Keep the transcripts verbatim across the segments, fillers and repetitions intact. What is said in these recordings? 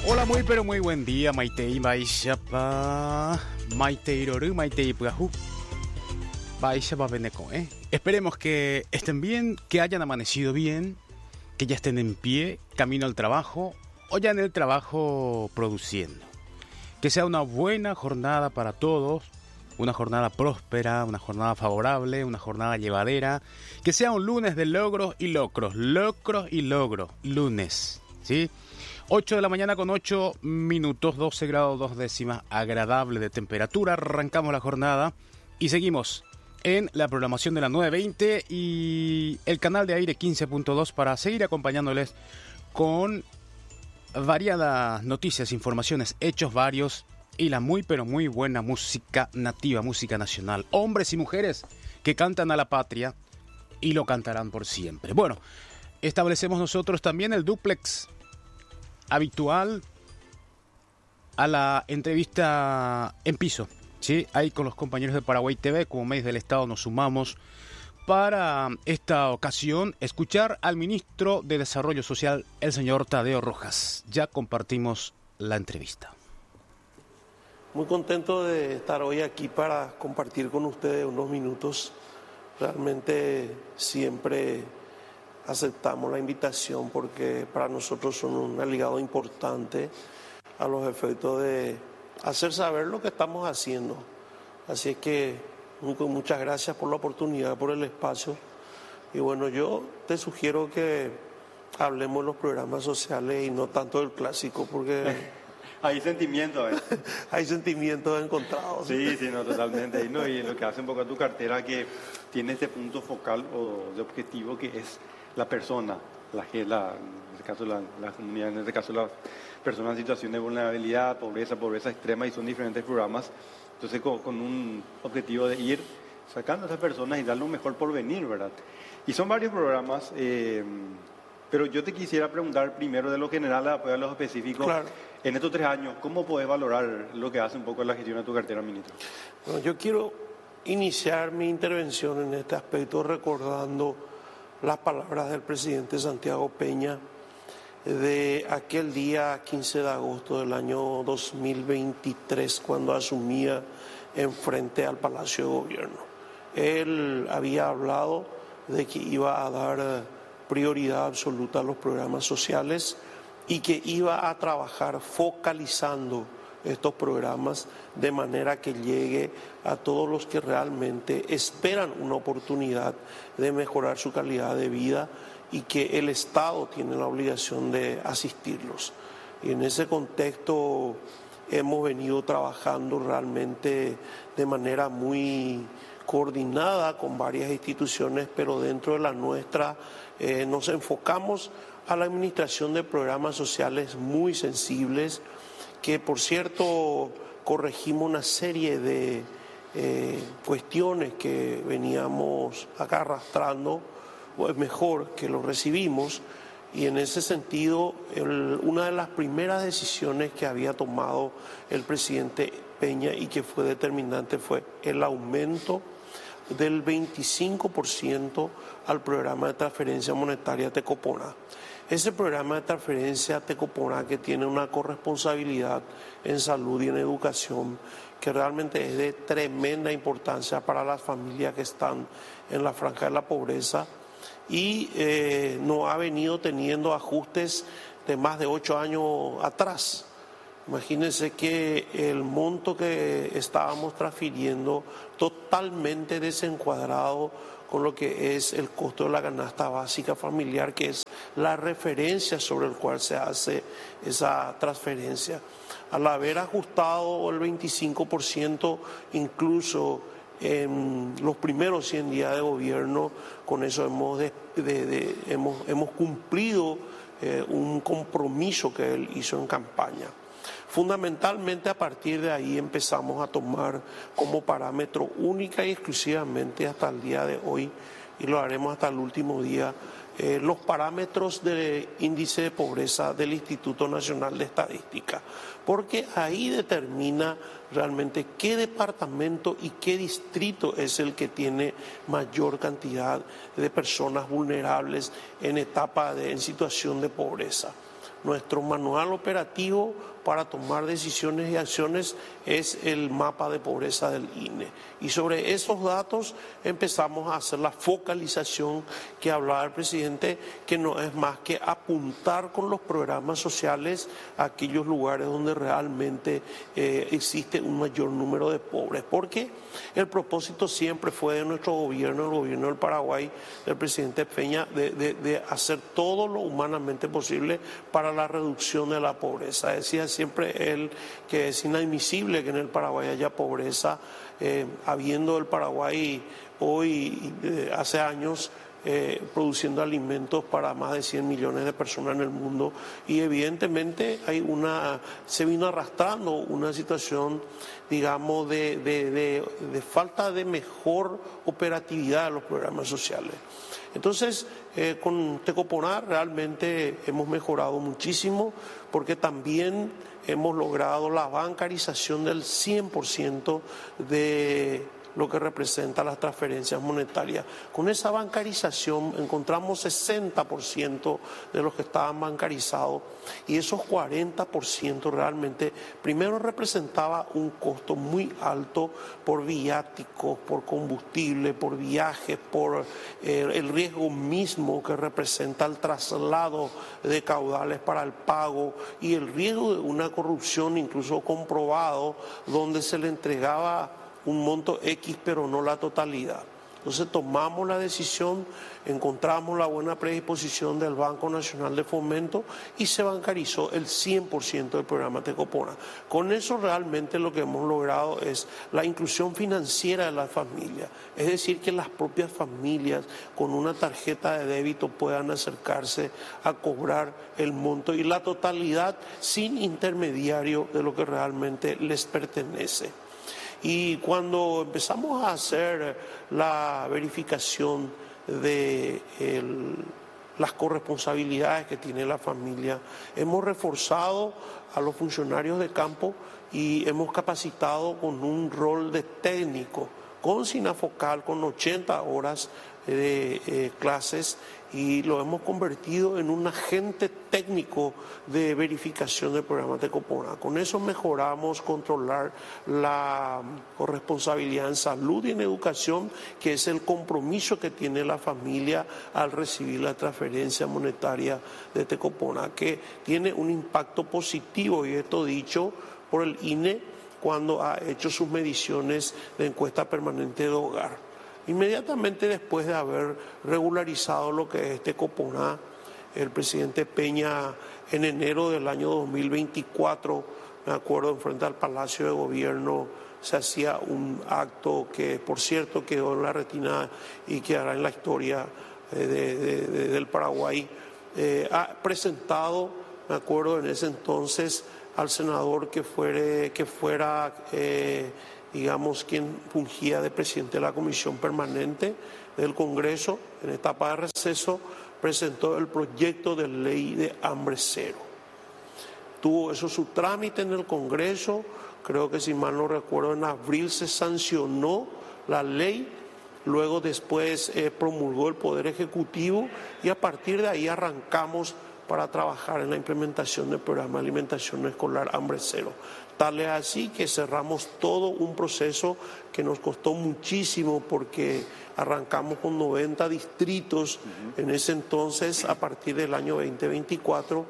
Hola, muy pero muy buen día, Maitei Baishapa, Maitei Roru, Maitei Pugahu, Baishapa Beneco, ¿eh? Esperemos que estén bien, que hayan amanecido bien, que ya estén en pie, camino al trabajo o ya en el trabajo produciendo. Que sea una buena jornada para todos, una jornada próspera, una jornada favorable, una jornada llevadera. Que sea un lunes de logros y locros, locros y logros, lunes, ¿sí? ocho de la mañana con ocho minutos, doce grados dos décimas, agradable de temperatura. Arrancamos la jornada y seguimos en la programación de la nueve veinte y el canal de aire quince punto dos para seguir acompañándoles con variadas noticias, informaciones, hechos varios y la muy pero muy buena música nativa, música nacional. Hombres y mujeres que cantan a la patria y lo cantarán por siempre. Bueno, establecemos nosotros también el dúplex habitual a la entrevista en piso, ¿sí? Ahí con los compañeros de Paraguay T V, como medios del Estado, nos sumamos para esta ocasión escuchar al ministro de Desarrollo Social, el señor Tadeo Rojas. Ya compartimos la entrevista. Muy contento de estar hoy aquí para compartir con ustedes unos minutos. Realmente siempre aceptamos la invitación porque para nosotros son un aliado importante a los efectos de hacer saber lo que estamos haciendo. Así es que muchas gracias por la oportunidad, por el espacio. Y bueno, yo te sugiero que hablemos de los programas sociales y no tanto del clásico porque hay sentimientos, ¿eh? Hay sentimientos encontrados. Sí, sí, no, totalmente. Y, no, y lo que hace un poco a tu cartera que tiene este punto focal o de objetivo que es la persona, la, la, en este caso la, la comunidad, en este caso las personas en situación de vulnerabilidad, pobreza, pobreza extrema, y son diferentes programas. Entonces con, con un objetivo de ir sacando a esas personas y darle un mejor porvenir, ¿verdad? Y son varios programas, eh, pero yo te quisiera preguntar primero de lo general a lo específico. Claro. En estos tres años, ¿cómo podés valorar lo que hace un poco la gestión de tu cartera, ministro? Bueno, yo quiero iniciar mi intervención en este aspecto recordando las palabras del presidente Santiago Peña de aquel día quince de agosto del año dos mil veintitrés, cuando asumía enfrente al Palacio de Gobierno. Él había hablado de que iba a dar prioridad absoluta a los programas sociales y que iba a trabajar focalizando estos programas de manera que llegue a todos los que realmente esperan una oportunidad de mejorar su calidad de vida y que el Estado tiene la obligación de asistirlos. Y en ese contexto hemos venido trabajando realmente de manera muy coordinada con varias instituciones, pero dentro de la nuestra eh, nos enfocamos a la administración de programas sociales muy sensibles, que por cierto corregimos una serie de eh, cuestiones que veníamos acá arrastrando, o es mejor que lo recibimos, y en ese sentido el, una de las primeras decisiones que había tomado el presidente Peña y que fue determinante fue el aumento del veinticinco por ciento al programa de transferencia monetaria Tecopona. Ese programa de transferencia Tecopona, que tiene una corresponsabilidad en salud y en educación, que realmente es de tremenda importancia para las familias que están en la franja de la pobreza, y eh, no ha venido teniendo ajustes de más de ocho años atrás. Imagínense que el monto que estábamos transfiriendo totalmente desencuadrado con lo que es el costo de la canasta básica familiar, que es la referencia sobre el cual se hace esa transferencia. Al haber ajustado el veinticinco por ciento incluso en los primeros cien días de gobierno, con eso hemos, de, de, de, hemos, hemos cumplido eh, un compromiso que él hizo en campaña. Fundamentalmente a partir de ahí empezamos a tomar como parámetro única y exclusivamente hasta el día de hoy, y lo haremos hasta el último día, eh, los parámetros del índice de pobreza del Instituto Nacional de Estadística, porque ahí determina realmente qué departamento y qué distrito es el que tiene mayor cantidad de personas vulnerables en etapa de, en situación de pobreza. Nuestro manual operativo para tomar decisiones y acciones es el mapa de pobreza del I N E. Y sobre esos datos empezamos a hacer la focalización que hablaba el presidente, que no es más que apuntar con los programas sociales a aquellos lugares donde realmente eh, existe un mayor número de pobres. Porque el propósito siempre fue de nuestro gobierno, el gobierno del Paraguay, del presidente Peña, de, de, de hacer todo lo humanamente posible para la reducción de la pobreza. Decía siempre él que es inadmisible que en el Paraguay haya pobreza, eh, habiendo el Paraguay hoy, eh, hace años, eh, produciendo alimentos para más de cien millones de personas en el mundo, y evidentemente hay una, se vino arrastrando una situación, digamos, de, de, de, de falta de mejor operatividad de los programas sociales. Entonces, eh, con Tecoponá realmente hemos mejorado muchísimo, porque también hemos logrado la bancarización del cien por ciento de lo que representa las transferencias monetarias. Con esa bancarización encontramos sesenta por ciento de los que estaban bancarizados, y esos cuarenta por ciento realmente primero representaba un costo muy alto por viáticos, por combustible, por viajes, por eh, el riesgo mismo que representa el traslado de caudales para el pago, y el riesgo de una corrupción incluso comprobado, donde se le entregaba un monto X pero no la totalidad. Entonces tomamos la decisión, encontramos la buena predisposición del Banco Nacional de Fomento y se bancarizó el cien por ciento del programa Tecopona. Con eso realmente lo que hemos logrado es la inclusión financiera de las familias, es decir, que las propias familias con una tarjeta de débito puedan acercarse a cobrar el monto y la totalidad sin intermediario de lo que realmente les pertenece. Y cuando empezamos a hacer la verificación de el, las corresponsabilidades que tiene la familia, hemos reforzado a los funcionarios de campo y hemos capacitado con un rol de técnico, con SINAFOCAL, con ochenta horas de eh, clases, y lo hemos convertido en un agente técnico de verificación del programa Tecopona. Con eso mejoramos controlar la corresponsabilidad en salud y en educación, que es el compromiso que tiene la familia al recibir la transferencia monetaria de Tecopona, que tiene un impacto positivo, y esto dicho por el I N E cuando ha hecho sus mediciones de encuesta permanente de hogar. Inmediatamente después de haber regularizado lo que es Tecoponá, el presidente Peña en enero del año dos mil veinticuatro, me acuerdo, enfrente al Palacio de Gobierno, se hacía un acto que, por cierto, quedó en la retina y quedará en la historia de, de, de, del Paraguay. Eh, ha presentado, me acuerdo en ese entonces, al senador que, fuere, que fuera... Eh, digamos, quien fungía de presidente de la Comisión Permanente del Congreso, en etapa de receso, presentó el proyecto de ley de hambre cero. Tuvo eso su trámite en el Congreso, creo que si mal no recuerdo en abril se sancionó la ley, luego después eh, promulgó el Poder Ejecutivo, y a partir de ahí arrancamos para trabajar en la implementación del programa de alimentación escolar hambre cero. Tal es así que cerramos todo un proceso que nos costó muchísimo, porque arrancamos con noventa distritos uh-huh. en ese entonces, a partir del año veinte veinticuatro,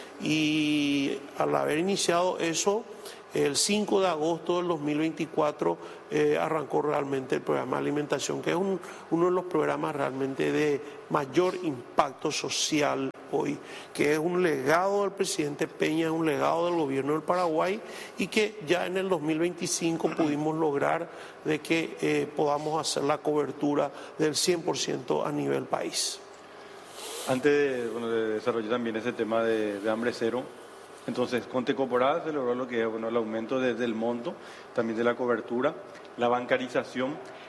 y al haber iniciado eso, el cinco de agosto del dos mil veinticuatro eh, arrancó realmente el programa de alimentación, que es un, uno de los programas realmente de mayor impacto social hoy, que es un legado del presidente Peña, es un legado del gobierno del Paraguay, y que ya en el dos mil veinticinco pudimos lograr de que eh, podamos hacer la cobertura del cien por ciento a nivel país. Antes de, bueno, de desarrollar también ese tema de, de hambre cero, entonces con Tecoponá se logró lo que es, bueno, el aumento de, del monto, también de la cobertura, la bancarización.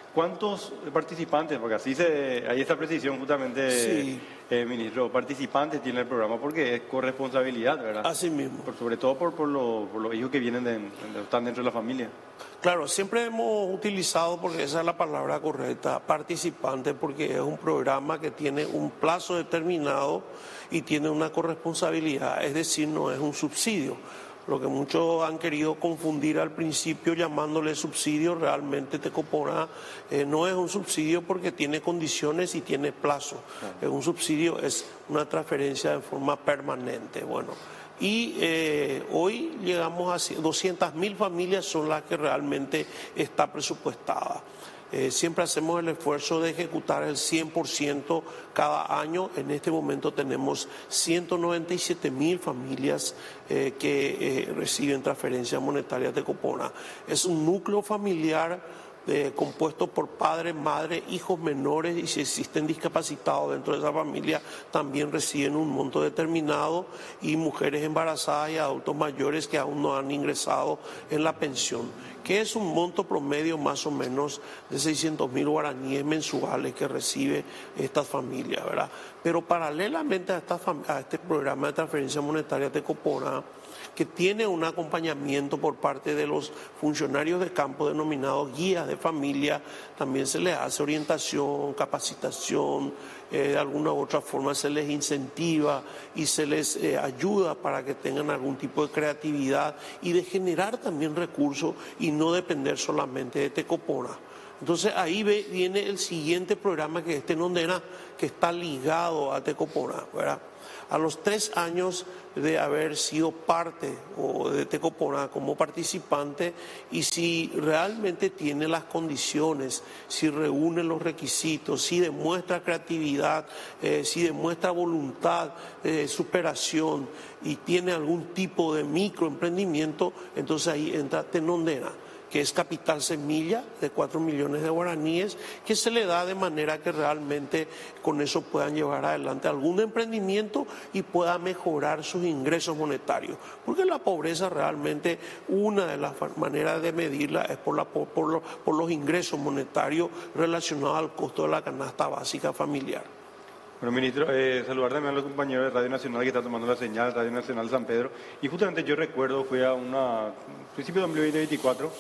¿Cuántos participantes? Porque así se, hay esta precisión justamente, Sí. eh, ministro, participantes tiene el programa porque es corresponsabilidad, ¿verdad? Así mismo. Por, sobre todo por, por, lo- por los hijos que vienen de, de- están dentro de la familia. Claro, siempre hemos utilizado, porque esa es la palabra correcta, participante, porque es un programa que tiene un plazo determinado y tiene una corresponsabilidad, es decir, no es un subsidio. Lo que muchos han querido confundir al principio llamándole subsidio, realmente Tecopona eh, no es un subsidio porque tiene condiciones y tiene plazo. Es un subsidio, es una transferencia de forma permanente. Bueno, y eh, hoy llegamos a doscientas mil familias son las que realmente está presupuestada. Eh, siempre hacemos el esfuerzo de ejecutar el cien por ciento cada año. En este momento tenemos ciento noventa y siete mil familias eh, que eh, reciben transferencia monetaria de Tecopona. Es un núcleo familiar eh, compuesto por padre, madre, hijos menores, y si existen discapacitados dentro de esa familia también reciben un monto determinado, y mujeres embarazadas y adultos mayores que aún no han ingresado en la pensión, que es un monto promedio más o menos de seiscientos mil guaraníes mensuales que recibe estas familias, ¿verdad? Pero paralelamente a, esta fam- a este programa de transferencia monetaria Tecopona, que tiene un acompañamiento por parte de los funcionarios de campo denominados guías de familia, también se les hace orientación, capacitación, eh, de alguna u otra forma se les incentiva y se les eh, ayuda para que tengan algún tipo de creatividad y de generar también recursos y no depender solamente de Tecopona. Entonces ahí ve, viene el siguiente programa, que es Tenondena, que está ligado a Tecopona, ¿verdad? A los tres años de haber sido parte o de Tecopona como participante, y si realmente tiene las condiciones, si reúne los requisitos, si demuestra creatividad, eh, si demuestra voluntad de superación y tiene algún tipo de microemprendimiento, entonces ahí entra Tenondena, que es capital semilla de cuatro millones de guaraníes, que se le da de manera que realmente con eso puedan llevar adelante algún emprendimiento y pueda mejorar sus ingresos monetarios. Porque la pobreza realmente, una de las maneras de medirla es por, la, por, por, los, por los ingresos monetarios relacionados al costo de la canasta básica familiar. Bueno, ministro, eh, saludar también a los compañeros de Radio Nacional que están tomando la señal, Radio Nacional San Pedro. Y justamente yo recuerdo, fue a una principio de dos mil veinticuatro,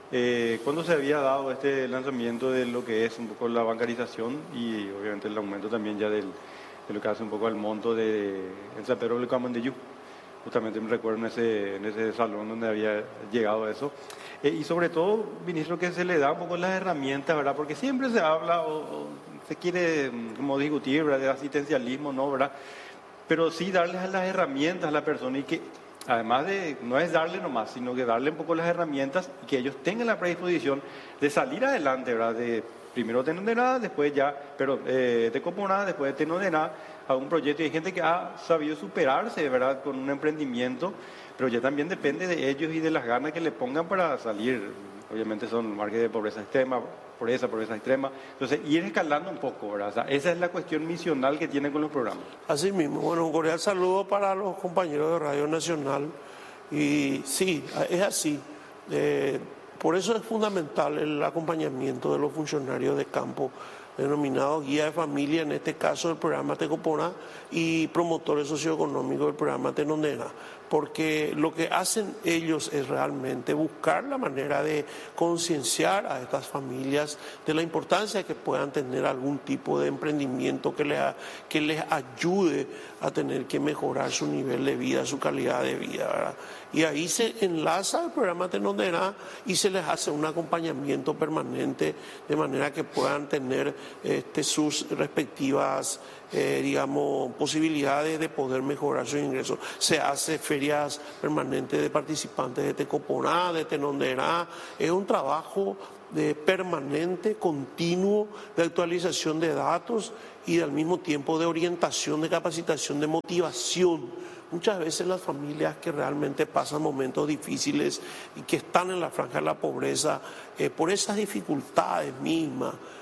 eh, cuando se había dado este lanzamiento de lo que es un poco la bancarización y obviamente el aumento también ya del, de lo que hace un poco al monto de en San Pedro del Camandeyú. Justamente me recuerdo en ese, en ese salón donde había llegado eso. Eh, y sobre todo, ministro, que se le da un poco las herramientas, ¿verdad? Porque siempre se habla o, o se quiere como discutir, ¿verdad?, de asistencialismo, ¿no?, ¿verdad? Pero sí darles las herramientas a la persona, y que además de, no es darle nomás, sino que darle un poco las herramientas y que ellos tengan la predisposición de salir adelante, ¿verdad? De primero Tenondena, después ya, pero eh, Tecopona, después de Tenondena, a un proyecto. Y hay gente que ha sabido superarse, ¿verdad?, con un emprendimiento, pero ya también depende de ellos y de las ganas que le pongan para salir. Obviamente son marcas de pobreza extrema, pobreza, pobreza extrema. Entonces, ir escalando un poco, ¿verdad? O sea, esa es la cuestión misional que tienen con los programas. Así mismo, bueno, un cordial saludo para los compañeros de Radio Nacional. Y sí, es así. Eh, por eso es fundamental el acompañamiento de los funcionarios de campo, denominados guía de familia, en este caso el programa Tecopona, y promotores socioeconómicos del programa Tenondena, porque lo que hacen ellos es realmente buscar la manera de concienciar a estas familias de la importancia de que puedan tener algún tipo de emprendimiento que les, que les ayude a tener que mejorar su nivel de vida, su calidad de vida, ¿verdad? Y ahí se enlaza el programa Tenondena y se les hace un acompañamiento permanente de manera que puedan tener este, sus respectivas, eh, digamos, posibilidades de poder mejorar sus ingresos. Se hace ferias permanentes de participantes de Tecopona, de Tenondena. Es un trabajo de permanente, continuo, de actualización de datos y al mismo tiempo de orientación, de capacitación, de motivación. Muchas veces las familias que realmente pasan momentos difíciles y que están en la franja de la pobreza, eh, por esas dificultades mismas,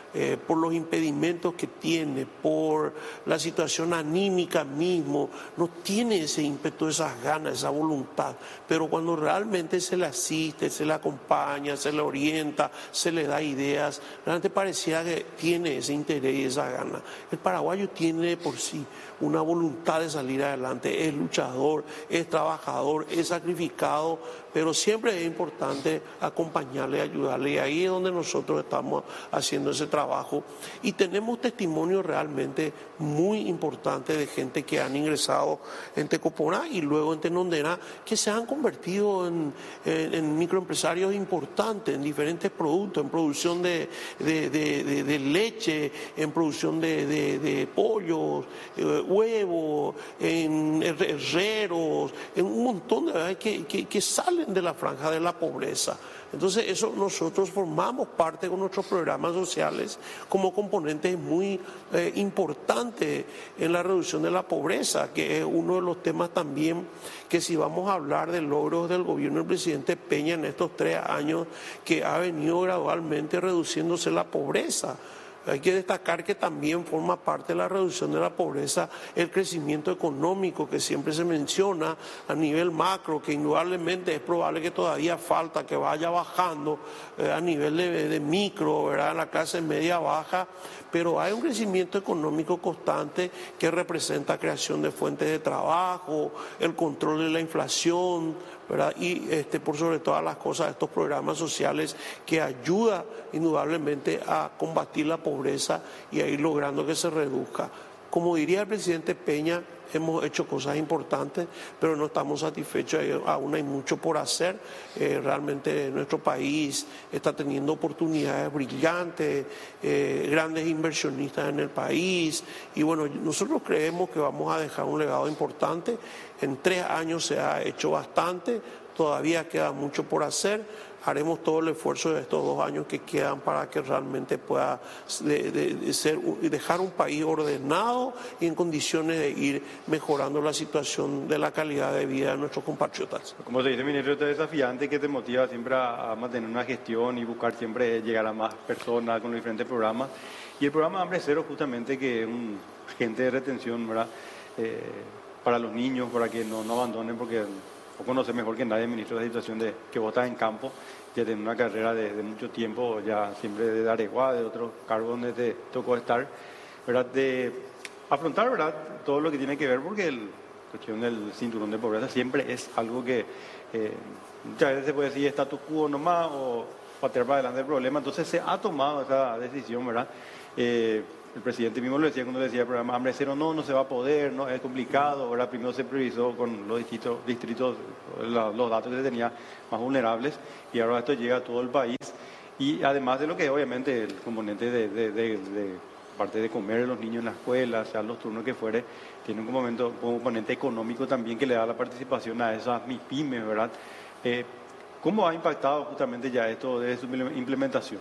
eh, por los impedimentos que tiene, por la situación anímica mismo, no tiene ese ímpetu, esas ganas, esa voluntad. Pero cuando realmente se le asiste, se le acompaña, se le orienta, se le da ideas, realmente parecía que tiene ese interés y esa gana. El paraguayo tiene por sí una voluntad de salir adelante, es luchador, es trabajador, es sacrificado, pero siempre es importante acompañarle, ayudarle, y ahí es donde nosotros estamos haciendo ese trabajo. Y tenemos testimonios realmente muy importantes de gente que han ingresado en Tecoporá y luego en Tenondera, que se han convertido en, en, en microempresarios importantes, en diferentes productos, en producción de, de, de, de, de leche, en producción de, de, de pollos, eh, huevos, en herreros, en un montón de verdad, que, que, que salen de la franja de la pobreza. Entonces eso nosotros formamos parte con nuestros programas sociales como componentes muy eh, importantes en la reducción de la pobreza, que es uno de los temas también que, si vamos a hablar de logros del gobierno del presidente Peña en estos tres años, que ha venido gradualmente reduciéndose la pobreza. Hay que destacar que también forma parte de la reducción de la pobreza el crecimiento económico que siempre se menciona a nivel macro, que indudablemente es probable que todavía falta que vaya bajando eh, a nivel de, de micro, ¿verdad?, en la clase media baja, pero hay un crecimiento económico constante que representa creación de fuentes de trabajo, el control de la inflación, ¿verdad? Y este, por sobre todas las cosas, estos programas sociales que ayudan indudablemente a combatir la pobreza y a ir logrando que se reduzca. Como diría el presidente Peña, hemos hecho cosas importantes, pero no estamos satisfechos, aún hay mucho por hacer. Eh, realmente nuestro país está teniendo oportunidades brillantes, eh, grandes inversionistas en el país, y bueno, nosotros creemos que vamos a dejar un legado importante. En tres años se ha hecho bastante, todavía queda mucho por hacer. Haremos todo el esfuerzo de estos dos años que quedan para que realmente pueda de, de, de ser, dejar un país ordenado y en condiciones de ir mejorando la situación de la calidad de vida de nuestros compatriotas. Como te dice, ministro, esto es desafiante, que te motiva siempre a, a mantener una gestión y buscar siempre llegar a más personas con los diferentes programas. Y el programa Hambre Cero, justamente, que es un agente de retención, ¿verdad?, eh, para los niños, para que no, no abandonen, porque vos conocés mejor que nadie, ministro, la situación de que vos estás en campo, ya tenés una carrera de, de mucho tiempo, ya siempre de Areguá, de otros cargos donde te tocó estar, ¿verdad?, de afrontar, ¿verdad?, todo lo que tiene que ver, porque la cuestión del cinturón de pobreza siempre es algo que eh, muchas veces se puede decir status quo nomás o patear para adelante el problema. Entonces se ha tomado esa decisión, ¿verdad? Eh, El presidente mismo lo decía cuando decía el programa Hambre Cero, no, no se va a poder, no, es complicado. Ahora primero se previsó con los distintos distritos, la, los datos que se tenía más vulnerables, y ahora esto llega a todo el país. Y además de lo que es obviamente el componente de, de, de, de parte de comer a los niños en la escuela, sean los turnos que fuere, tiene un componente, un componente económico también que le da la participación a esas MIPYMES, ¿verdad? Eh, ¿Cómo ha impactado justamente ya esto de su implementación?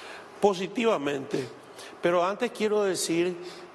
Positivamente. Pero antes quiero decir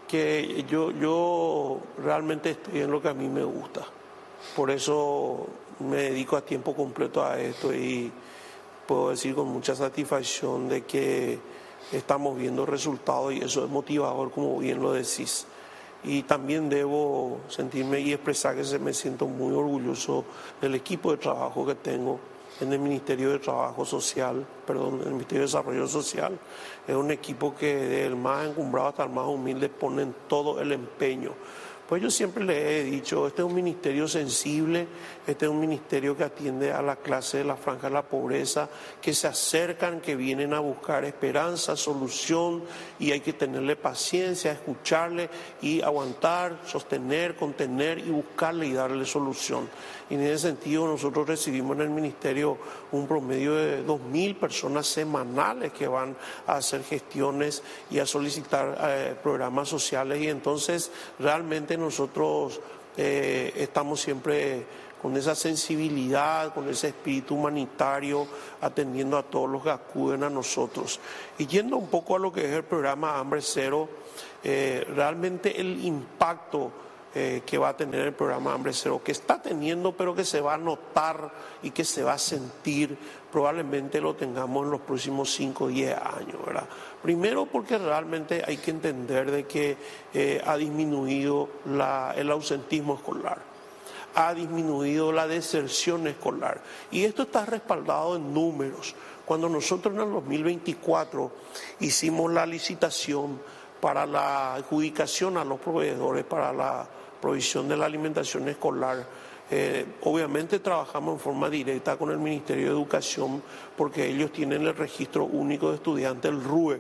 que yo, yo realmente estoy en lo que a mí me gusta. Por eso me dedico a tiempo completo a esto y puedo decir con mucha satisfacción de que estamos viendo resultados y eso es motivador, como bien lo decís. Y también debo sentirme y expresar que me siento muy orgulloso del equipo de trabajo que tengo en el Ministerio de Trabajo Social, perdón, en el Ministerio de Desarrollo Social. Es un equipo que del más encumbrado hasta el más humilde ponen todo el empeño. Pues yo siempre les he dicho, este es un ministerio sensible, este es un ministerio que atiende a la clase de la franja de la pobreza, que se acercan, que vienen a buscar esperanza, solución, y hay que tenerle paciencia, escucharle y aguantar, sostener, contener y buscarle y darle solución. Y en ese sentido nosotros recibimos en el ministerio un promedio de dos mil personas semanales que van a hacer gestiones y a solicitar eh, programas sociales, y entonces realmente nosotros eh, estamos siempre con esa sensibilidad, con ese espíritu humanitario, atendiendo a todos los que acuden a nosotros. Y yendo un poco a lo que es el programa Hambre Cero, eh, realmente el impacto eh, que va a tener el programa Hambre Cero, que está teniendo, pero que se va a notar y que se va a sentir, probablemente lo tengamos en los próximos cinco o diez años, ¿verdad? Primero porque realmente hay que entender de que eh, ha disminuido la, el ausentismo escolar, ha disminuido la deserción escolar, y esto está respaldado en números. Cuando nosotros en el dos mil veinticuatro hicimos la licitación para la adjudicación a los proveedores para la provisión de la alimentación escolar, eh, obviamente trabajamos en forma directa con el Ministerio de Educación porque ellos tienen el registro único de estudiantes, el R U E.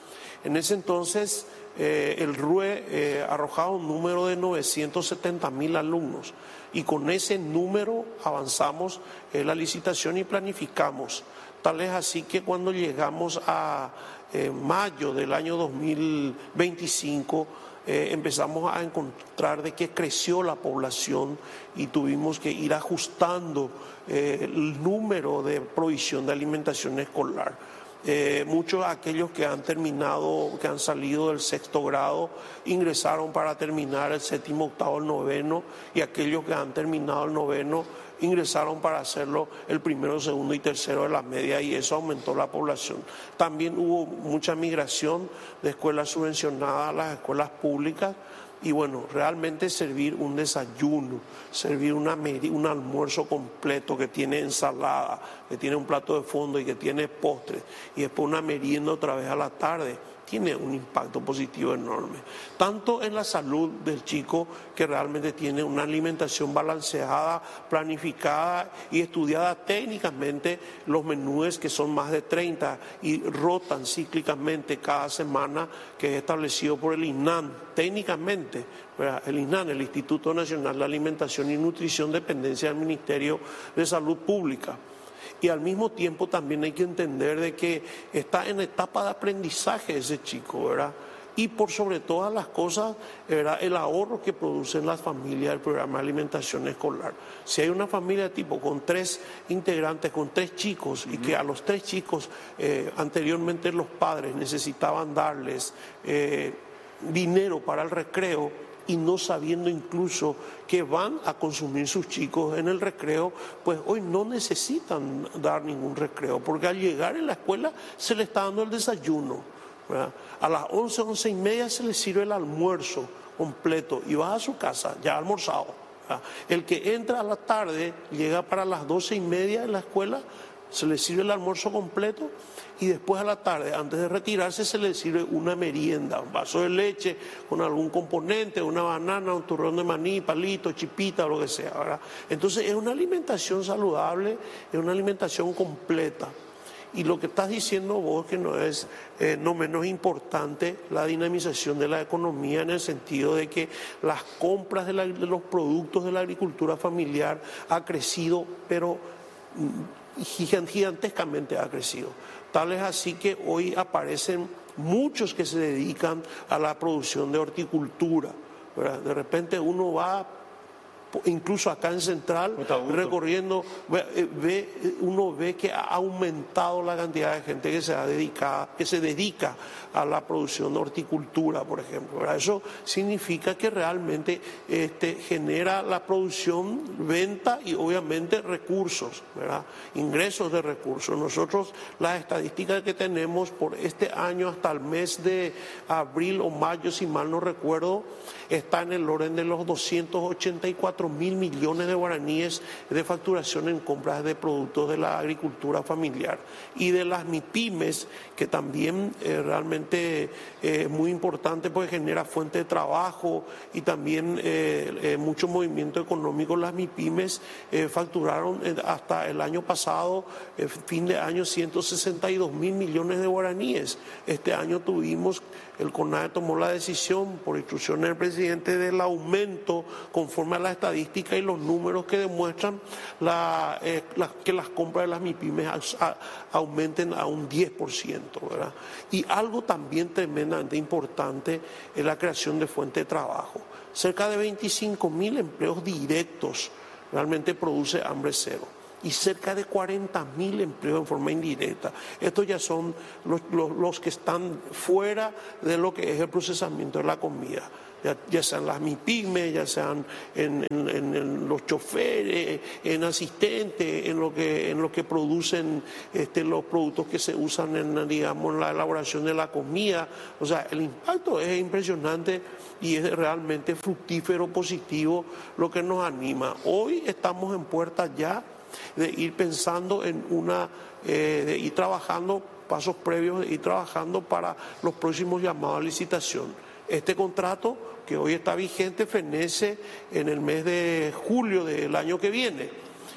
En ese entonces eh, el R U E eh, arrojaba un número de novecientos setenta mil alumnos y con ese número avanzamos en la licitación y planificamos. Tal es así que cuando llegamos a eh, mayo del año dos mil veinticinco, eh, empezamos a encontrar de que creció la población y tuvimos que ir ajustando eh, el número de provisión de alimentación escolar. Eh, muchos de aquellos que han terminado, que han salido del sexto grado, ingresaron para terminar el séptimo, octavo, el noveno, y aquellos que han terminado el noveno ingresaron para hacerlo el primero, segundo y tercero de la media, y eso aumentó la población. También hubo mucha migración de escuelas subvencionadas a las escuelas públicas. Y bueno, realmente servir un desayuno, servir una un almuerzo completo que tiene ensalada, que tiene un plato de fondo y que tiene postre, y después una merienda otra vez a la tarde, tiene un impacto positivo enorme. Tanto en la salud del chico, que realmente tiene una alimentación balanceada, planificada y estudiada técnicamente, los menúes que son más de treinta y rotan cíclicamente cada semana, que es establecido por el INAN, técnicamente, ¿verdad? El INAN, el Instituto Nacional de Alimentación y Nutrición, dependencia del Ministerio de Salud Pública. Y al mismo tiempo también hay que entender de que está en etapa de aprendizaje ese chico, ¿verdad? Y por sobre todas las cosas, ¿verdad?, el ahorro que producen las familias del programa de alimentación escolar. Si hay una familia tipo con tres integrantes, con tres chicos, y que a los tres chicos eh, anteriormente los padres necesitaban darles eh, dinero para el recreo, y no sabiendo incluso que van a consumir sus chicos en el recreo, pues hoy no necesitan dar ningún recreo, porque al llegar en la escuela se le está dando el desayuno, ¿verdad? A las once, once y media se le sirve el almuerzo completo y va a su casa ya almorzado, ¿verdad? El que entra a la tarde llega para las doce y media en la escuela, se le sirve el almuerzo completo, y después a la tarde, antes de retirarse, se le sirve una merienda, un vaso de leche con algún componente, una banana, un turrón de maní, palito, chipita, o lo que sea, ¿verdad? Entonces es una alimentación saludable, es una alimentación completa. Y lo que estás diciendo vos, que no es eh, no menos importante, la dinamización de la economía, en el sentido de que las compras de, la, de los productos de la agricultura familiar ha crecido, pero gigantescamente ha crecido. Tal es así que hoy aparecen muchos que se dedican a la producción de horticultura, ¿verdad? De repente uno va, incluso acá en Central, recorriendo, ve, uno ve que ha aumentado la cantidad de gente que se, ha dedicado, que se dedica a la producción de horticultura, por ejemplo, ¿verdad? Eso significa que realmente este, genera la producción, venta y obviamente recursos, ¿verdad? Ingresos de recursos. Nosotros, las estadísticas que tenemos por este año hasta el mes de abril o mayo, si mal no recuerdo, está en el orden de los doscientos ochenta y cuatro mil millones de guaraníes de facturación en compras de productos de la agricultura familiar. Y de las MIPYMES, que también eh, realmente es eh, muy importante porque genera fuente de trabajo y también eh, eh, mucho movimiento económico. Las MIPYMES eh, facturaron eh, hasta el año pasado, eh, fin de año, ciento sesenta y dos mil millones de guaraníes. Este año tuvimos, el CONADE tomó la decisión, por instrucciones del presidente, del aumento conforme a la estadística y los números que demuestran la, eh, la, que las compras de las MIPYMES a, a, aumenten a un diez por ciento, ¿verdad? Y algo también tremendamente importante es la creación de fuentes de trabajo. Cerca de veinticinco mil empleos directos realmente produce Hambre Cero. y cerca de cuarenta mil empleos en forma indirecta. Estos ya son los, los, los que están fuera de lo que es el procesamiento de la comida. Ya, ya sean las MIPYME, ya sean en, en, en, en los choferes, en asistentes, en lo que, en lo que producen este, los productos que se usan en, digamos, en la elaboración de la comida. O sea, el impacto es impresionante y es realmente fructífero, positivo, lo que nos anima. Hoy estamos en puertas ya de ir pensando en una, eh, de ir trabajando, pasos previos, de ir trabajando para los próximos llamados a licitación. Este contrato que hoy está vigente fenece en el mes de julio del año que viene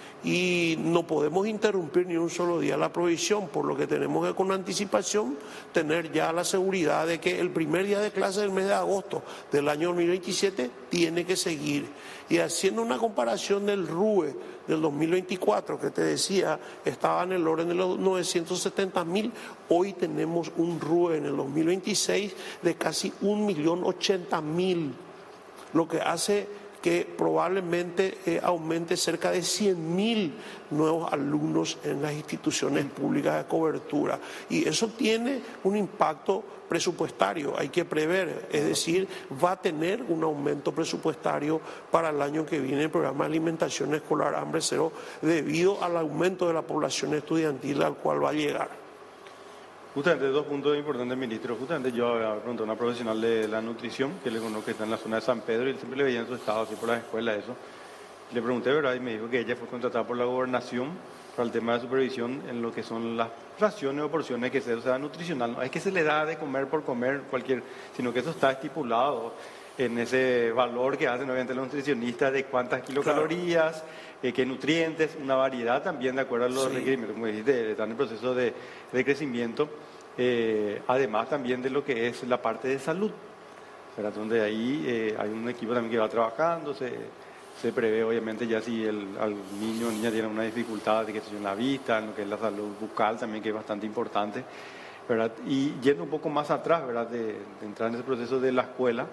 y no podemos interrumpir ni un solo día la provisión, por lo que tenemos que con anticipación tener ya la seguridad de que el primer día de clase del mes de agosto del año dos mil veintisiete tiene que seguir. Y haciendo una comparación del R U E del dos mil veinticuatro, que te decía, estaba en el orden de los novecientos setenta mil, hoy tenemos un R U E en el dos mil veintiséis de casi un millón ochenta mil, lo que hace que probablemente eh, aumente cerca de cien mil nuevos alumnos en las instituciones públicas de cobertura. Y eso tiene un impacto presupuestario, hay que prever, es decir, va a tener un aumento presupuestario para el año que viene el programa de alimentación escolar hambre cero debido al aumento de la población estudiantil al cual va a llegar. Justamente dos puntos importantes, ministro. Justamente yo había preguntado a una profesional de la nutrición que le conozco que está en la zona de San Pedro y siempre le veía en su estado, así por las escuelas, eso. Le pregunté, ¿verdad? Y me dijo que ella fue contratada por la gobernación para el tema de supervisión en lo que son las raciones o porciones que se usa nutricional. No es que se le da de comer por comer cualquier, sino que eso está estipulado en ese valor que hacen obviamente los nutricionistas de cuántas kilocalorías, claro. eh, qué nutrientes, una variedad también de acuerdo a los sí. requerimientos, como dijiste, están en proceso de, de crecimiento, eh, además también de lo que es la parte de salud, ¿verdad? Donde ahí eh, hay un equipo también que va trabajando, se, se prevé obviamente ya si el, al niño o niña tiene una dificultad de que en la vista, en lo que es la salud bucal también, que es bastante importante, ¿verdad? Y yendo un poco más atrás, ¿verdad? De, de entrar en ese proceso de la escuela.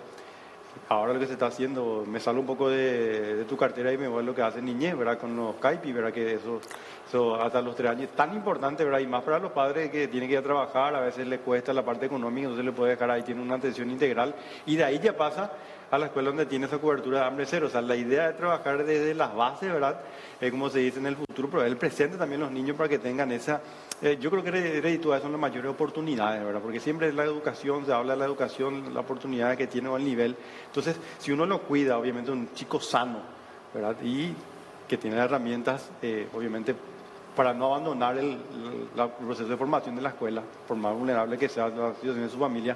Ahora lo que se está haciendo, me salgo un poco de, de tu cartera y me voy a lo que hace niñez, ¿verdad? Con los CAIPI, ¿verdad? Que eso, eso hasta los tres años es tan importante, ¿verdad? Y más para los padres que tienen que ir a trabajar, a veces les cuesta la parte económica, entonces le puede dejar ahí, tiene una atención integral. Y de ahí ya pasa a la escuela donde tiene esa cobertura de hambre cero. O sea, la idea de trabajar desde las bases, ¿verdad? Es como se dice en el futuro, pero el presente también los niños para que tengan esa... Eh, yo creo que redituadas son las mayores oportunidades, ¿verdad? Porque siempre es la educación, se habla de la educación, la oportunidad que tiene o el nivel. Entonces, si uno lo cuida, obviamente un chico sano, ¿verdad? Y que tiene herramientas, eh, obviamente, para no abandonar el, el, el proceso de formación de la escuela, por más vulnerable que sea la situación de su familia,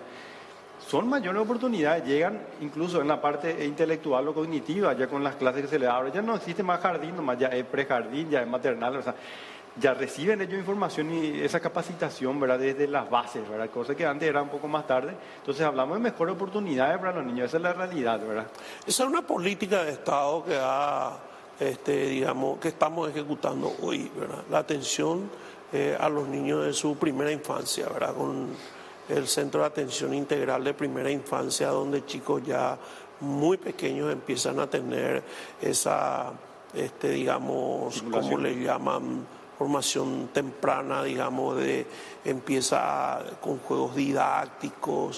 son mayores oportunidades, llegan incluso en la parte intelectual o cognitiva, ya con las clases que se les abren, ya no existe más jardín, nomás ya es prejardín, ya es maternal, o sea, ya reciben ellos información y esa capacitación, ¿verdad? Desde las bases, ¿verdad? Cosa que antes era un poco más tarde. Entonces hablamos de mejores oportunidades para los niños, esa es la realidad, ¿verdad? Esa es una política de Estado que ha, este, digamos, que estamos ejecutando hoy, ¿verdad? La atención eh, a los niños de su primera infancia, ¿verdad? Con el Centro de Atención Integral de Primera Infancia, donde chicos ya muy pequeños empiezan a tener esa, este, digamos, ¿cómo le llaman? Formación temprana, digamos, de empieza a, con juegos didácticos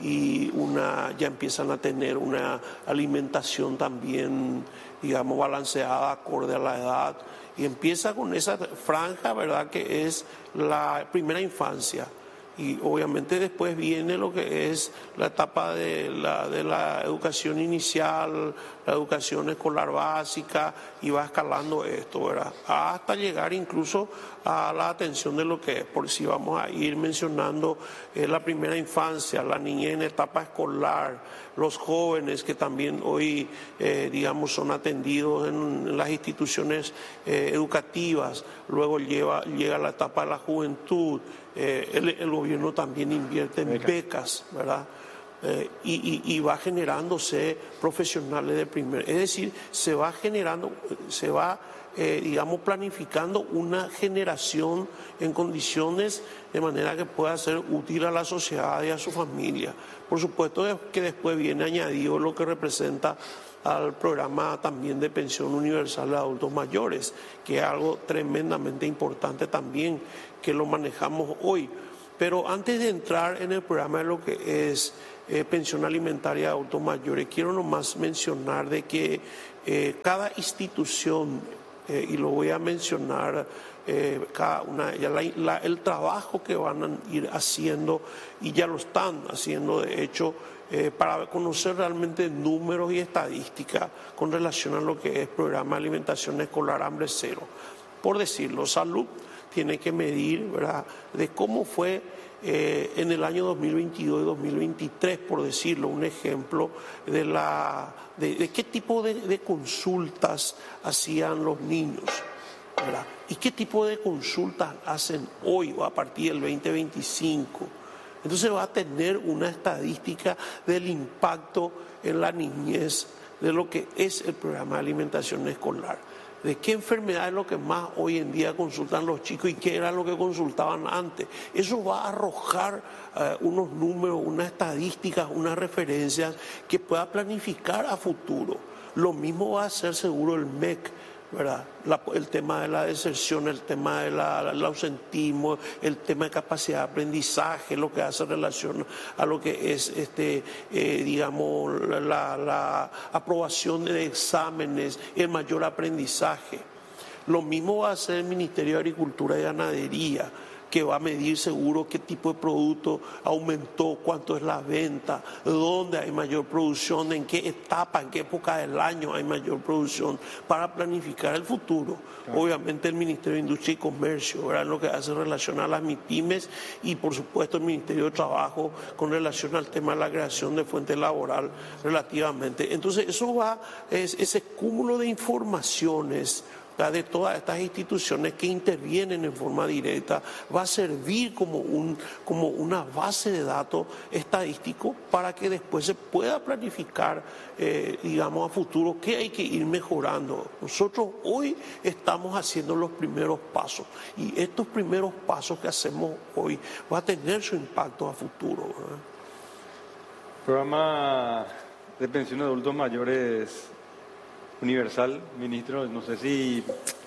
y una ya empiezan a tener una alimentación también, digamos, balanceada acorde a la edad y empieza con esa franja, ¿verdad?, que es la primera infancia. Y obviamente después viene lo que es la etapa de la, de la educación inicial, la educación escolar básica, y va escalando esto, ¿verdad? Hasta llegar incluso a la atención de lo que es, por si vamos a ir mencionando eh, la primera infancia, la niñez en etapa escolar, los jóvenes que también hoy, eh, digamos, son atendidos en, en las instituciones eh, educativas, luego lleva, llega la etapa de la juventud. Eh, el, el gobierno también invierte en becas, becas ¿verdad? Eh, y, y, y va generándose profesionales de primer, es decir, se va generando, se va, eh, digamos, planificando una generación en condiciones de manera que pueda ser útil a la sociedad y a su familia. Por supuesto que después viene añadido lo que representa al programa también de pensión universal de adultos mayores, que es algo tremendamente importante también, que lo manejamos hoy. Pero antes de entrar en el programa de lo que es eh, pensión alimentaria de adultos mayores, quiero nomás mencionar de que eh, cada institución, eh, y lo voy a mencionar, eh, cada una, ya la, la, el trabajo que van a ir haciendo, y ya lo están haciendo de hecho, eh, para conocer realmente números y estadísticas con relación a lo que es programa de alimentación escolar hambre cero. Por decirlo, salud tiene que medir, ¿verdad?, de cómo fue eh, en el año dos mil veintidós y dos mil veintitrés, por decirlo, un ejemplo de, la, de, de qué tipo de, de consultas hacían los niños, ¿verdad? Y qué tipo de consultas hacen hoy o a partir del veinte veinticinco. Entonces va a tener una estadística del impacto en la niñez de lo que es el programa de alimentación escolar. De qué enfermedad es lo que más hoy en día consultan los chicos y qué era lo que consultaban antes. Eso va a arrojar uh, unos números, unas estadísticas, unas referencias que pueda planificar a futuro. Lo mismo va a hacer seguro el M E C, ¿verdad? La, el tema de la deserción, el tema del ausentismo, el tema de capacidad de aprendizaje, lo que hace relación a lo que es, este, eh, digamos, la, la aprobación de exámenes, el mayor aprendizaje. Lo mismo va a hacer el Ministerio de Agricultura y Ganadería, que va a medir seguro qué tipo de producto aumentó, cuánto es la venta, dónde hay mayor producción, en qué etapa, en qué época del año hay mayor producción, para planificar el futuro. Claro. Obviamente el Ministerio de Industria y Comercio, ¿verdad?, lo que hace relación a las MIPYMES, y por supuesto el Ministerio de Trabajo con relación al tema de la creación de fuente laboral relativamente. Entonces eso va, es ese cúmulo de informaciones de todas estas instituciones que intervienen en forma directa, va a servir como, un, como una base de datos estadístico para que después se pueda planificar, eh, digamos, a futuro qué hay que ir mejorando. Nosotros hoy estamos haciendo los primeros pasos, y estos primeros pasos que hacemos hoy va a tener su impacto a futuro, ¿verdad? Programa de pensión de adultos mayores universal, ministro, no sé si,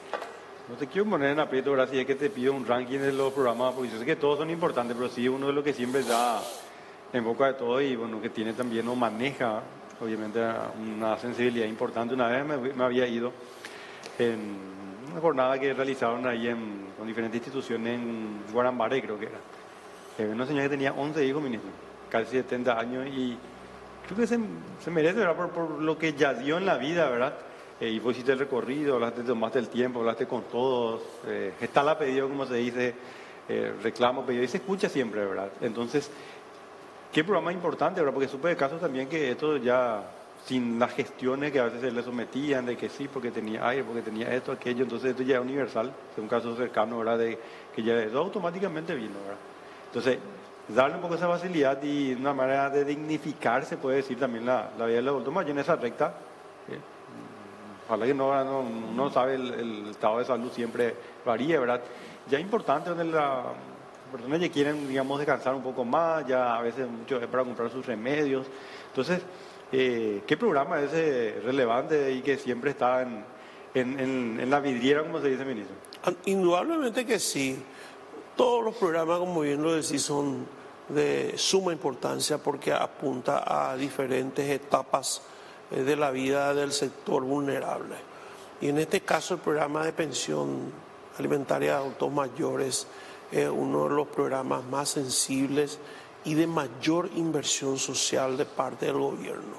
no te quiero poner en aprieto, ahora sí es que te pido un ranking de los programas, porque yo sé que todos son importantes, pero sí uno de los que siempre está en boca de todo y bueno, que tiene también o maneja, obviamente, una sensibilidad importante. Una vez me, me había ido en una jornada que realizaron ahí en, con diferentes instituciones en Guarambare, creo que era. Eh, una señora que tenía once hijos, ministro, casi setenta años, y creo que se, se merece, ¿verdad?, por, por lo que ya dio en la vida, ¿verdad? Eh, y vos hiciste el recorrido, hablaste, tomaste el tiempo, hablaste con todos, eh, está la pedido, como se dice, eh, reclamo, pedido, y se escucha siempre, ¿verdad? Entonces, qué programa importante, ¿verdad? Porque supe de casos también que esto ya, sin las gestiones que a veces se le sometían, de que sí, porque tenía aire, porque tenía esto, aquello, entonces esto ya es universal, es un caso cercano, ¿verdad?, de que ya eso automáticamente vino, ¿verdad? Entonces, darle un poco esa facilidad y una manera de dignificar, se puede decir, también la, la vida del adulto mayor en esa recta. ¿eh? Ojalá que no, no, no sabe el, el estado de salud, siempre varía, ¿verdad? Ya es importante donde las personas ya quieren, digamos, descansar un poco más, ya a veces mucho es para comprar sus remedios. Entonces, eh, ¿qué programa es ese relevante y que siempre está en, en, en, en la vidriera, como se dice, ministro? Indudablemente que sí. Todos los programas, como bien lo decís, son de suma importancia porque apunta a diferentes etapas de la vida del sector vulnerable. Y en este caso el programa de pensión alimentaria de adultos mayores es uno de los programas más sensibles y de mayor inversión social de parte del gobierno.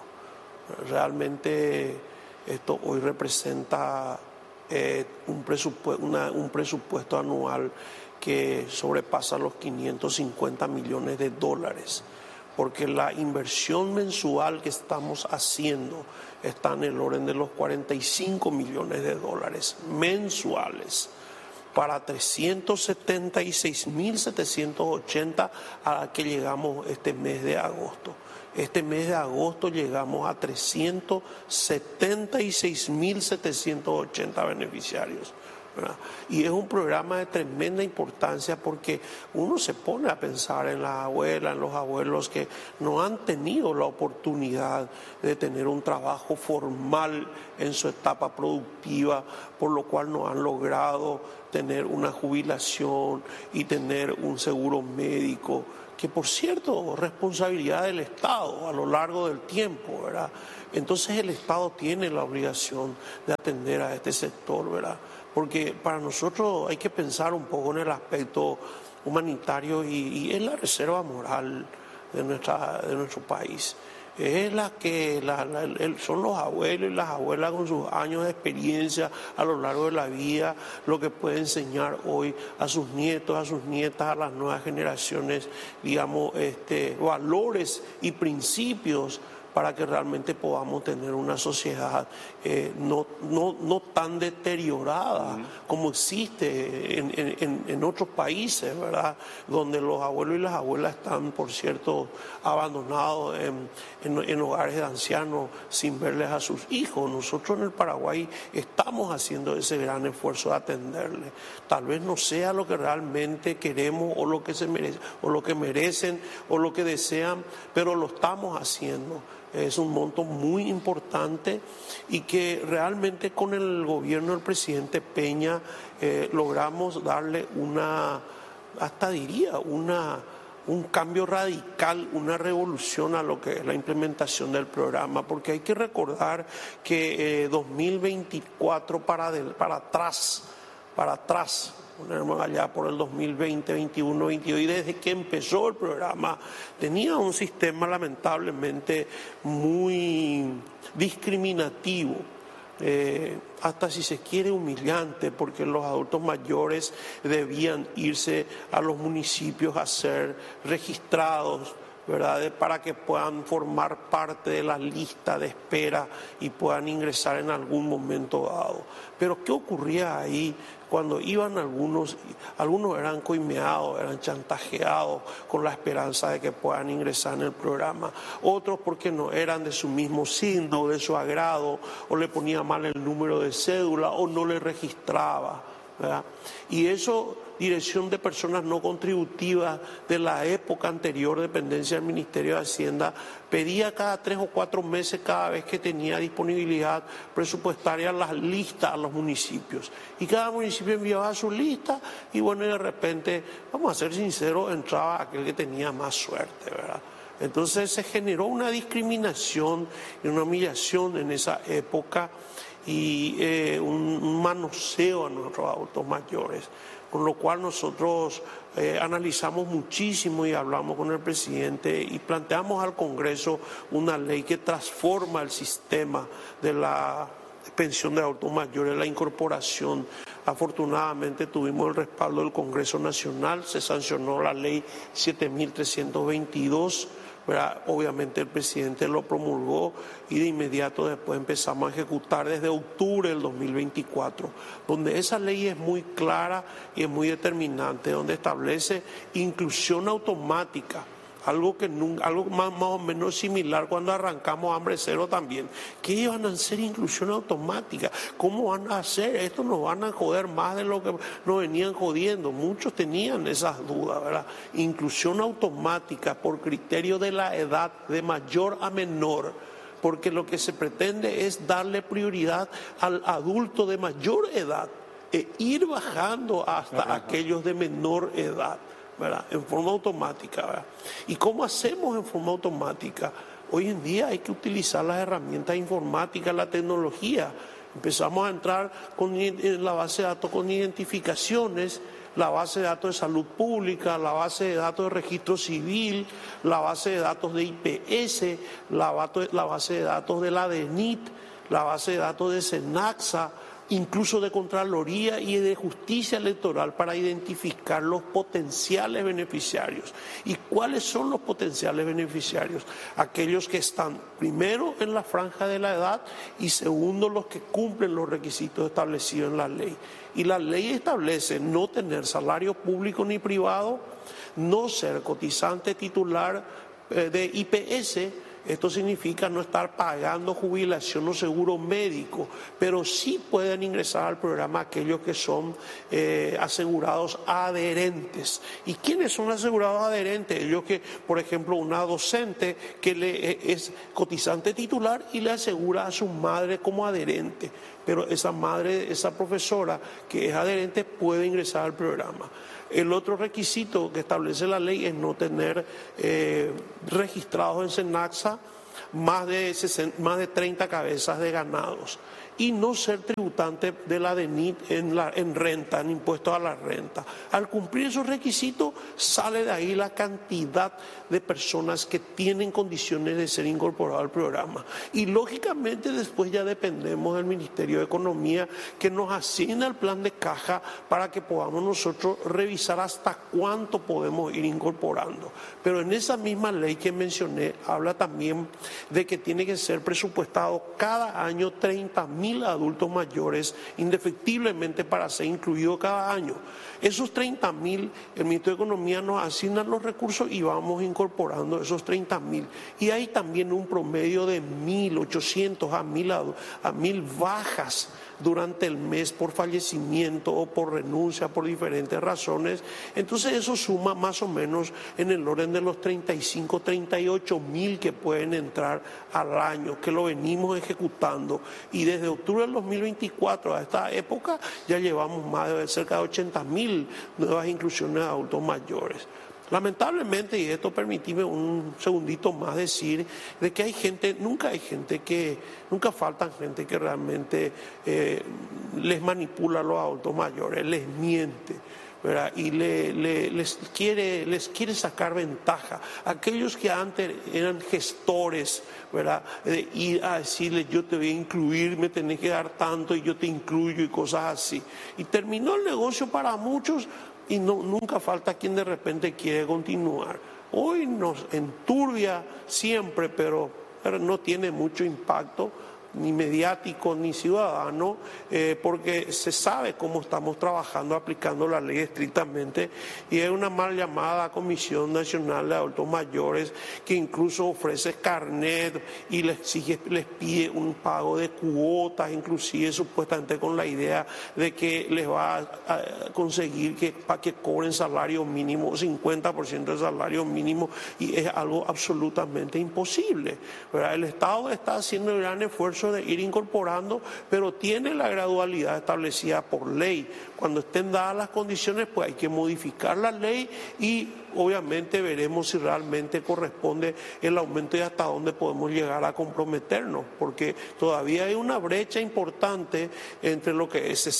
Realmente esto hoy representa eh, un, presupuesto, una, un presupuesto anual que sobrepasa los quinientos cincuenta millones de dólares, porque la inversión mensual que estamos haciendo está en el orden de los cuarenta y cinco millones de dólares mensuales para trescientos setenta y seis mil setecientos ochenta a la que llegamos este mes de agosto. Este mes de agosto llegamos a trescientos setenta y seis mil setecientos ochenta beneficiarios, ¿verdad? Y es un programa de tremenda importancia porque uno se pone a pensar en las abuelas, en los abuelos que no han tenido la oportunidad de tener un trabajo formal en su etapa productiva, por lo cual no han logrado tener una jubilación y tener un seguro médico, que por cierto, responsabilidad del Estado a lo largo del tiempo, ¿verdad? Entonces el Estado tiene la obligación de atender a este sector, ¿verdad? Porque para nosotros hay que pensar un poco en el aspecto humanitario y, y en la reserva moral de, nuestra, de nuestro país. Es la que la, la, el, son los abuelos y las abuelas con sus años de experiencia a lo largo de la vida, lo que puede enseñar hoy a sus nietos, a sus nietas, a las nuevas generaciones, digamos, este, valores y principios para que realmente podamos tener una sociedad eh, no, no, no tan deteriorada uh-huh. como existe en, en, en otros países, ¿verdad? Donde los abuelos y las abuelas están, por cierto, abandonados en, en, en hogares de ancianos sin verles a sus hijos. Nosotros en el Paraguay estamos haciendo ese gran esfuerzo de atenderles. Tal vez no sea lo que realmente queremos o lo que se merece, o lo que merecen o lo que desean, pero lo estamos haciendo. Es un monto muy importante y que realmente con el gobierno del presidente Peña eh, logramos darle una, hasta diría, una, un cambio radical, una revolución a lo que es la implementación del programa, porque hay que recordar que eh, dos mil veinticuatro para, del, para atrás, para atrás, ponernos allá por el dos mil veinte, veintiuno, veintidós, y desde que empezó el programa tenía un sistema lamentablemente muy discriminativo, eh, hasta si se quiere humillante, porque los adultos mayores debían irse a los municipios a ser registrados, ¿verdad? Para que puedan formar parte de la lista de espera y puedan ingresar en algún momento dado. Pero ¿qué ocurría ahí? Cuando iban algunos, algunos eran coimeados, eran chantajeados con la esperanza de que puedan ingresar en el programa. Otros porque no eran de su mismo signo, de su agrado, o le ponía mal el número de cédula o no le registraba, ¿verdad? Y eso, Dirección de Personas No Contributivas de la época anterior, dependencia del Ministerio de Hacienda, pedía cada tres o cuatro meses, cada vez que tenía disponibilidad presupuestaria, las listas a los municipios. Y cada municipio enviaba su lista y bueno, de repente, vamos a ser sinceros, entraba aquel que tenía más suerte, ¿verdad? Entonces se generó una discriminación y una humillación en esa época y eh, un, un manoseo a nuestros adultos mayores. Con lo cual nosotros eh, analizamos muchísimo y hablamos con el presidente y planteamos al Congreso una ley que transforma el sistema de la pensión de adultos mayores, la incorporación. Afortunadamente tuvimos el respaldo del Congreso Nacional, se sancionó la ley siete mil trescientos veintidós, ¿verdad? Obviamente el presidente lo promulgó y de inmediato después empezamos a ejecutar desde octubre del dos mil veinticuatro, donde esa ley es muy clara y es muy determinante, donde establece inclusión automática. Algo que nunca, algo más, más o menos similar cuando arrancamos Hambre Cero también. ¿Qué iban a hacer inclusión automática? ¿Cómo van a hacer? Esto nos van a joder más de lo que nos venían jodiendo. Muchos tenían esas dudas, ¿verdad? Inclusión automática por criterio de la edad, de mayor a menor, porque lo que se pretende es darle prioridad al adulto de mayor edad e ir bajando hasta Ajá. aquellos de menor edad, ¿verdad? En forma automática, ¿verdad? ¿Y cómo hacemos en forma automática? Hoy en día hay que utilizar las herramientas informáticas, la tecnología. Empezamos a entrar con, en la base de datos con identificaciones, la base de datos de salud pública, la base de datos de registro civil, la base de datos de I P S, la base de datos de la D E N I T, la base de datos de SENACSA, incluso de Contraloría y de Justicia Electoral, para identificar los potenciales beneficiarios. ¿Y cuáles son los potenciales beneficiarios? Aquellos que están primero en la franja de la edad y segundo los que cumplen los requisitos establecidos en la ley. Y la ley establece no tener salario público ni privado, no ser cotizante titular de I P S, Esto significa no estar pagando jubilación o seguro médico, pero sí pueden ingresar al programa aquellos que son eh, asegurados adherentes. ¿Y quiénes son asegurados adherentes? Ellos que, por ejemplo, una docente que le, es cotizante titular y le asegura a su madre como adherente, pero esa madre, esa profesora que es adherente puede ingresar al programa. El otro requisito que establece la ley es no tener eh, registrados en SENACSA más de, sesenta, más de treinta cabezas de ganados y no ser tributante de la DENIT en, la, en renta, en impuestos a la renta. Al cumplir esos requisitos sale de ahí la cantidad de personas que tienen condiciones de ser incorporados al programa. Y lógicamente después ya dependemos del Ministerio de Economía que nos asigna el plan de caja para que podamos nosotros revisar hasta cuánto podemos ir incorporando. Pero en esa misma ley que mencioné habla también de que tiene que ser presupuestado cada año treinta mil adultos mayores indefectiblemente para ser incluidos cada año. Esos treinta mil, el Ministerio de Economía nos asigna los recursos y vamos incorporando esos treinta mil. Y hay también un promedio de mil ochocientos a mil a mil bajas durante el mes por fallecimiento o por renuncia, por diferentes razones. Entonces eso suma más o menos en el orden de los treinta y cinco, treinta y ocho mil que pueden entrar al año, que lo venimos ejecutando. Y desde octubre del dos mil veinticuatro a esta época ya llevamos más de cerca de ochenta mil nuevas inclusiones de adultos mayores. Lamentablemente, y esto permitime un segundito más decir, de que hay gente, nunca hay gente que, nunca faltan gente que realmente eh, les manipula a los adultos mayores, les miente, ¿verdad? Y le, le, les, quiere, les quiere sacar ventaja. Aquellos que antes eran gestores, ¿verdad? De ir a decirles yo te voy a incluir, me tenés que dar tanto y yo te incluyo y cosas así. Y terminó el negocio para muchos. Y no, nunca falta quien de repente quiere continuar. Hoy nos enturbia siempre, pero, pero no tiene mucho impacto, ni mediático ni ciudadano, eh, porque se sabe cómo estamos trabajando, aplicando la ley estrictamente, y es una mal llamada Comisión Nacional de Adultos Mayores que incluso ofrece carnet y les exige, les pide un pago de cuotas, inclusive supuestamente con la idea de que les va a conseguir que para que cobren salario mínimo, cincuenta por ciento de salario mínimo, y es algo absolutamente imposible, ¿verdad? El Estado está haciendo un gran esfuerzo de ir incorporando, pero tiene la gradualidad establecida por ley. Cuando estén dadas las condiciones, pues hay que modificar la ley y obviamente veremos si realmente corresponde el aumento y hasta dónde podemos llegar a comprometernos, porque todavía hay una brecha importante entre lo que es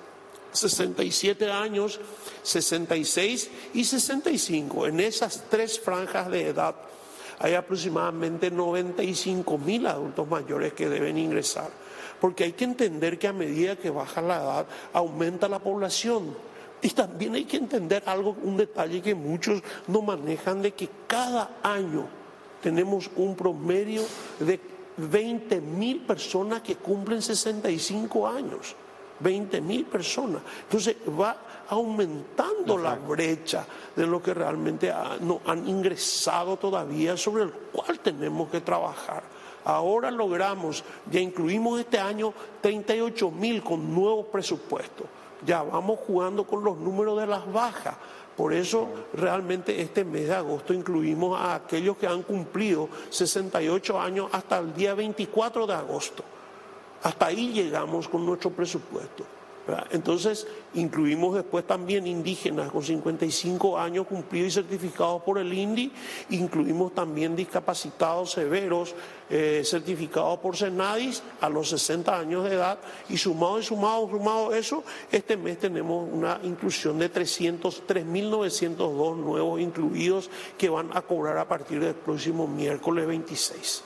sesenta y siete años, sesenta y seis y sesenta y cinco. En esas tres franjas de edad hay aproximadamente noventa y cinco mil adultos mayores que deben ingresar, porque hay que entender que a medida que baja la edad aumenta la población. Y también hay que entender algo, un detalle que muchos no manejan, de que cada año tenemos un promedio de veinte mil personas que cumplen sesenta y cinco años. veinte mil personas. Entonces va aumentando la brecha de lo que realmente ha, no han ingresado todavía, sobre el cual tenemos que trabajar. Ahora logramos, ya incluimos este año treinta y ocho mil con nuevos presupuestos. Ya vamos jugando con los números de las bajas. Por eso realmente este mes de agosto incluimos a aquellos que han cumplido sesenta y ocho años hasta el día veinticuatro de agosto. Hasta ahí llegamos con nuestro presupuesto, ¿verdad? Entonces incluimos después también indígenas con cincuenta y cinco años cumplidos y certificados por el I N D I, incluimos también discapacitados severos eh, certificados por SENADIS a los sesenta años de edad, y sumado y sumado, sumado eso, este mes tenemos una inclusión de trescientos tres mil novecientos dos nuevos incluidos que van a cobrar a partir del próximo miércoles veintiséis.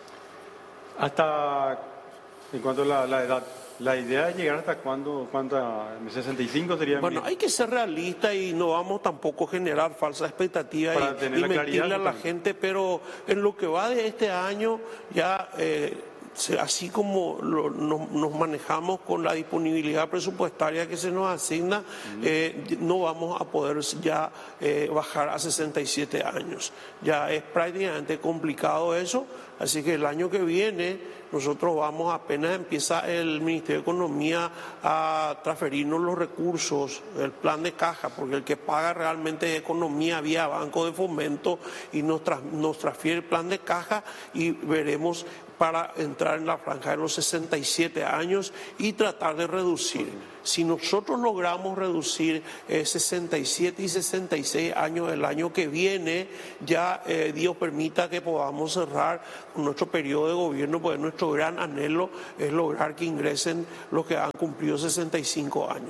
Hasta... En cuanto a la, la edad, ¿la idea es llegar hasta cuándo? ¿Cuánta? ¿sesenta y cinco sería? Bueno, hay que ser realista y no vamos tampoco a generar falsas expectativas y, y mentirle a la gente, pero en lo que va de este año ya eh, así como lo, no, nos manejamos con la disponibilidad presupuestaria que se nos asigna, uh-huh. eh, no vamos a poder ya eh, bajar a sesenta y siete años. Ya es prácticamente complicado eso, así que el año que viene nosotros vamos, apenas empieza el Ministerio de Economía a transferirnos los recursos, el plan de caja, porque el que paga realmente es Economía vía Banco de Fomento, y nos, tra- nos transfiere el plan de caja y veremos para entrar en la franja de los sesenta y siete años y tratar de reducir. Si nosotros logramos reducir eh, sesenta y siete y sesenta y seis años el año que viene, ya eh, Dios permita que podamos cerrar con nuestro periodo de gobierno, porque nuestro gran anhelo es lograr que ingresen los que han cumplido sesenta y cinco años.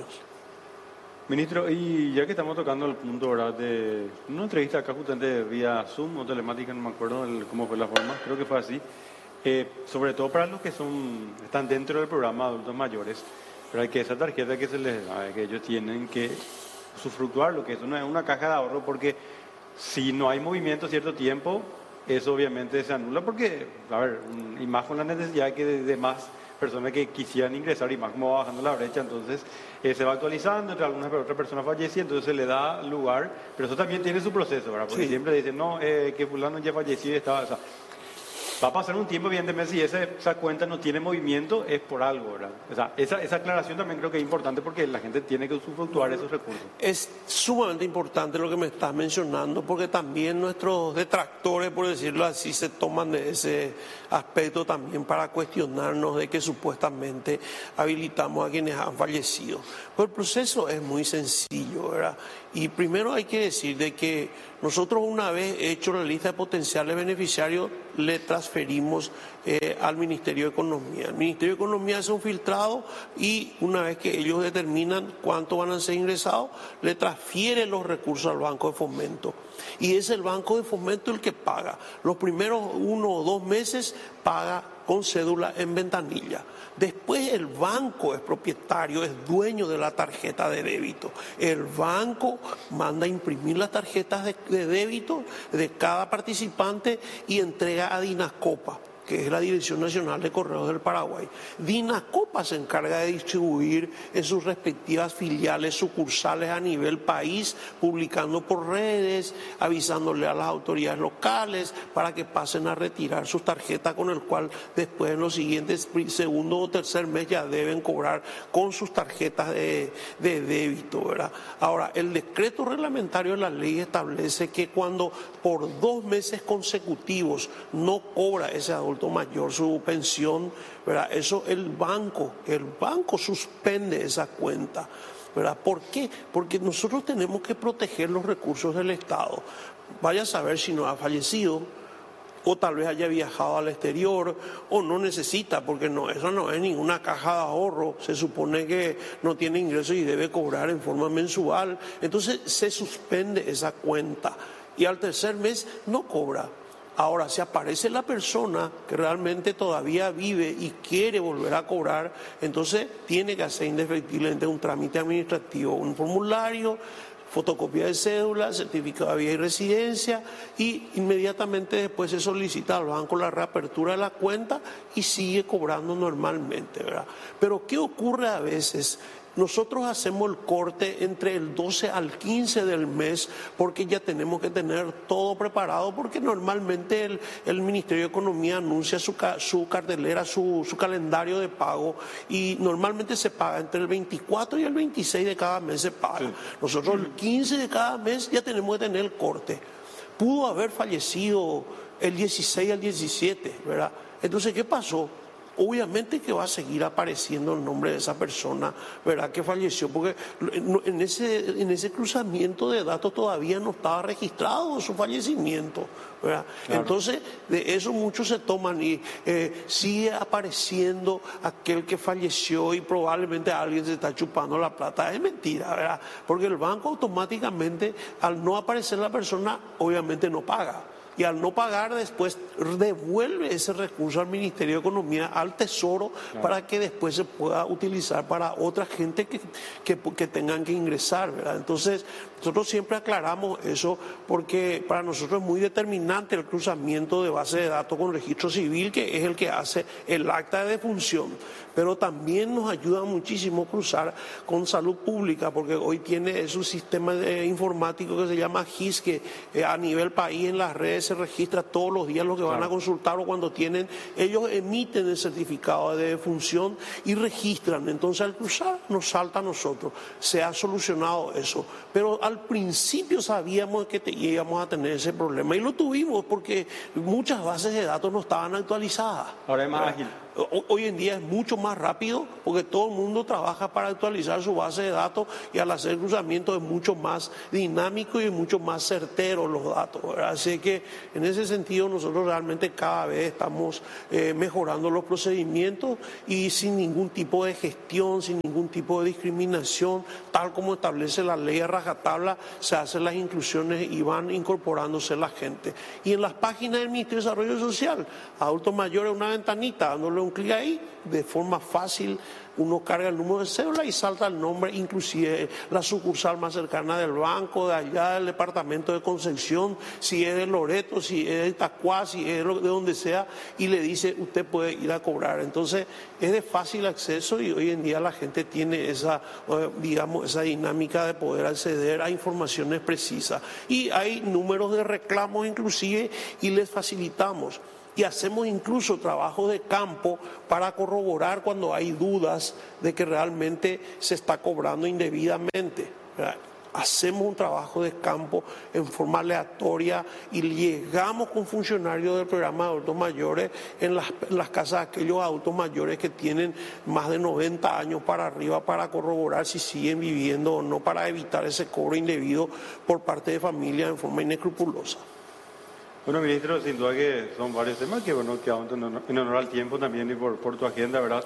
Ministro, y ya que estamos tocando el punto, ¿verdad?, de una entrevista acá justamente vía Zoom o telemática, no me acuerdo el, cómo fue la forma, creo que fue así. Eh, sobre todo para los que son están dentro del programa de adultos mayores, pero hay que esa tarjeta que se les da, que ellos tienen que usufructuar, lo que eso no es una caja de ahorro, porque si no hay movimiento cierto tiempo, eso obviamente se anula, porque, a ver, y más con la necesidad que de, de más personas que quisieran ingresar, y más como va bajando la brecha, entonces eh, se va actualizando, entre algunas otras personas fallecen, entonces se le da lugar, pero eso también tiene su proceso, ¿verdad? Porque sí. Siempre dicen, no, eh, que fulano ya falleció y estaba... O sea, va a pasar un tiempo, evidentemente, si esa, esa cuenta no tiene movimiento, es por algo, ¿verdad? O sea, esa, esa aclaración también creo que es importante, porque la gente tiene que usufructuar esos recursos. Es sumamente importante lo que me estás mencionando, porque también nuestros detractores, por decirlo así, se toman de ese aspecto también para cuestionarnos de que supuestamente habilitamos a quienes han fallecido. Pero el proceso es muy sencillo, ¿verdad? Y primero hay que decir de que nosotros, una vez hecho la lista de potenciales beneficiarios, le transferimos eh, al Ministerio de Economía. El Ministerio de Economía hace un filtrado y una vez que ellos determinan cuánto van a ser ingresados, le transfiere los recursos al Banco de Fomento. Y es el Banco de Fomento el que paga. Los primeros uno o dos meses paga con cédula en ventanilla. Después el banco es propietario, es dueño de la tarjeta de débito. El banco manda a imprimir las tarjetas de, de débito de cada participante y entrega a Dinacopa, que es la Dirección Nacional de Correos del Paraguay. Dinacopa se encarga de distribuir en sus respectivas filiales, sucursales a nivel país, publicando por redes, avisándole a las autoridades locales para que pasen a retirar sus tarjetas, con el cual después en los siguientes segundo o tercer mes ya deben cobrar con sus tarjetas de, de débito, ¿verdad? Ahora, el decreto reglamentario de la ley establece que cuando por dos meses consecutivos no cobra ese adulto mayor su pensión, ¿verdad? Eso el banco, el banco suspende esa cuenta, ¿verdad? ¿Por qué? Porque nosotros tenemos que proteger los recursos del Estado. Vaya a saber si no ha fallecido, o tal vez haya viajado al exterior, o no necesita, porque no, eso no es ninguna caja de ahorro, se supone que no tiene ingresos y debe cobrar en forma mensual, entonces se suspende esa cuenta y al tercer mes no cobra. Ahora, si aparece la persona que realmente todavía vive y quiere volver a cobrar, entonces tiene que hacer indefectiblemente un trámite administrativo, un formulario, fotocopia de cédula, certificado de vida y residencia, y inmediatamente después se solicita al banco la reapertura de la cuenta y sigue cobrando normalmente, ¿verdad? Pero ¿qué ocurre a veces? Nosotros hacemos el corte entre el doce al quince del mes, porque ya tenemos que tener todo preparado, porque normalmente el, el Ministerio de Economía anuncia su, su cartelera, su, su calendario de pago, y normalmente se paga entre el veinticuatro y el veintiséis de cada mes se paga. Sí. Nosotros el quince de cada mes ya tenemos que tener el corte. Pudo haber fallecido el dieciséis al diecisiete, ¿verdad? Entonces, ¿qué pasó? Obviamente que va a seguir apareciendo el nombre de esa persona, ¿verdad?, que falleció, porque en ese, en ese cruzamiento de datos todavía no estaba registrado su fallecimiento, ¿verdad? Claro. Entonces, de eso muchos se toman y eh, sigue apareciendo aquel que falleció y probablemente alguien se está chupando la plata. Es mentira, ¿verdad? Porque el banco automáticamente, al no aparecer la persona, obviamente no paga. y al no pagar después devuelve ese recurso al Ministerio de Economía, al Tesoro, claro, para que después se pueda utilizar para otra gente que, que, que tengan que ingresar, ¿verdad? Entonces, nosotros siempre aclaramos eso porque para nosotros es muy determinante el cruzamiento de base de datos con registro civil, que es el que hace el acta de defunción, pero también nos ayuda muchísimo cruzar con salud pública, porque hoy tiene su sistema de informático que se llama G I S, que eh, a nivel país en las redes se registra todos los días lo que van a consultar o cuando tienen, ellos emiten el certificado de defunción y registran. Entonces al cruzar nos salta a nosotros. Se ha solucionado eso, pero al principio sabíamos que te, íbamos a tener ese problema y lo tuvimos porque muchas bases de datos no estaban actualizadas. Ahora es más ágil. Hoy en día es mucho más rápido porque todo el mundo trabaja para actualizar su base de datos y al hacer cruzamiento es mucho más dinámico y mucho más certero los datos, ¿verdad? Así que en ese sentido nosotros realmente cada vez estamos eh, mejorando los procedimientos y sin ningún tipo de gestión, sin ningún tipo de discriminación, tal como establece la ley a rajatabla, se hacen las inclusiones y van incorporándose la gente. Y en las páginas del Ministerio de Desarrollo Social, adultos mayores, una ventanita, dándole un clic ahí, de forma fácil, uno carga el número de cédula y salta el nombre, inclusive la sucursal más cercana del banco, de allá del departamento de Concepción, si es de Loreto, si es de Itacuá, si es de donde sea, y le dice, usted puede ir a cobrar. Entonces, es de fácil acceso y hoy en día la gente tiene esa, digamos, esa dinámica de poder acceder a informaciones precisas. Y hay números de reclamos inclusive y les facilitamos. Y hacemos incluso trabajo de campo para corroborar cuando hay dudas de que realmente se está cobrando indebidamente. Hacemos un trabajo de campo en forma aleatoria y llegamos con funcionarios del programa de adultos mayores en las, en las casas de aquellos adultos mayores que tienen más de noventa años para arriba para corroborar si siguen viviendo o no, para evitar ese cobro indebido por parte de familias en forma inescrupulosa. Bueno, ministro, sin duda que son varios temas que, bueno, que aún en honor al tiempo también y por, por tu agenda, ¿verdad?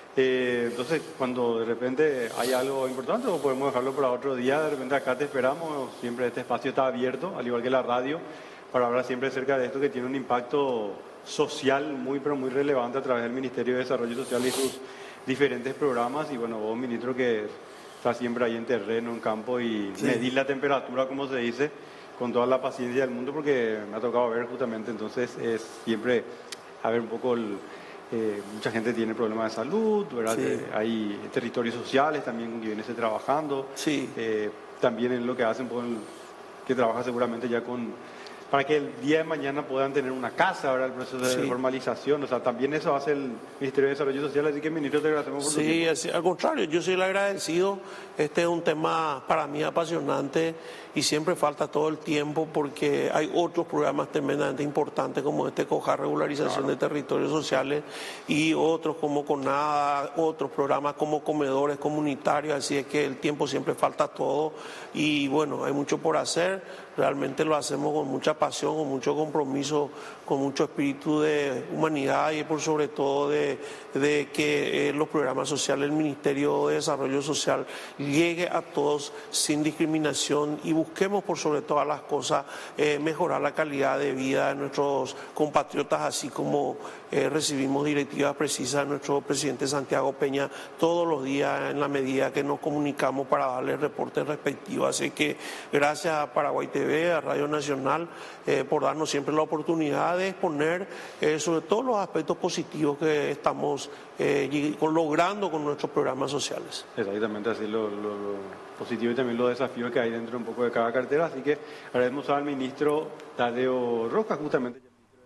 Eh, entonces, cuando de repente hay algo importante, o podemos dejarlo para otro día, de repente acá te esperamos, siempre este espacio está abierto, al igual que la radio, para hablar siempre acerca de esto que tiene un impacto social muy, pero muy relevante a través del Ministerio de Desarrollo Social y sus diferentes programas. Y bueno, vos, ministro, que está siempre ahí en terreno, en campo, y sí, medir la temperatura, como se dice, con toda la paciencia del mundo, porque me ha tocado ver justamente, entonces es siempre a ver un poco, el, eh, mucha gente tiene problemas de salud, ¿verdad? Sí. Eh, hay territorios sociales también con quienes se trabajando, sí. eh, también en lo que hacen, pues, que trabaja seguramente ya con, para que el día de mañana puedan tener una casa, ¿verdad? El proceso de sí. formalización, o sea, también eso hace el Ministerio de Desarrollo Social, así que, ministro, te agradecemos por tu tiempo. Sí, así, al contrario, yo soy el agradecido, este es un tema para mí apasionante y siempre falta todo el tiempo porque hay otros programas tremendamente importantes como este COJAR, regularización claro. de territorios sociales, y otros como CONADA, otros programas como comedores comunitarios, así es que el tiempo siempre falta todo y bueno, hay mucho por hacer, realmente lo hacemos con mucha pasión, con mucho compromiso, con mucho espíritu de humanidad y por sobre todo de, de que eh, los programas sociales del Ministerio de Desarrollo Social llegue a todos sin discriminación y busquemos por sobre todas las cosas eh, mejorar la calidad de vida de nuestros compatriotas, así como eh, recibimos directivas precisas de nuestro presidente Santiago Peña todos los días en la medida que nos comunicamos para darle reportes respectivos. Así que gracias a Paraguay T V, a Radio Nacional, eh, por darnos siempre la oportunidad de exponer eh, sobre todo los aspectos positivos que estamos eh, logrando con nuestros programas sociales. Exactamente, así lo, lo, lo positivo y también los desafíos que hay dentro un poco de cada cartera, así que agradecemos al ministro Tadeo Rojas, justamente.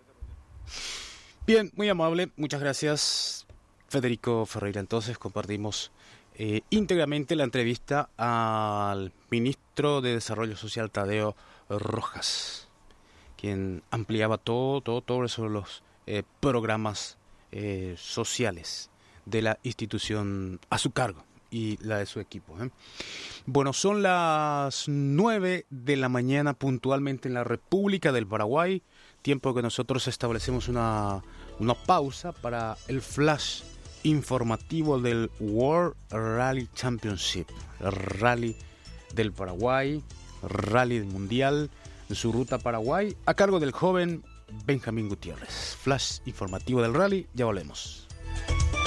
Bien, muy amable, muchas gracias, Federico Ferreira. Entonces compartimos eh, íntegramente la entrevista al ministro de Desarrollo Social, Tadeo Rojas, quien ampliaba todo, todo, todo sobre los eh, programas eh, sociales de la institución a su cargo y la de su equipo. ¿eh? Bueno, son las nueve de la mañana puntualmente en la República del Paraguay, tiempo que nosotros establecemos una, una pausa para el flash informativo del World Rally Championship, el Rally del Paraguay, Rally del Mundial, en su ruta a Paraguay a cargo del joven Benjamín Gutiérrez. Flash informativo del rally, ya volvemos.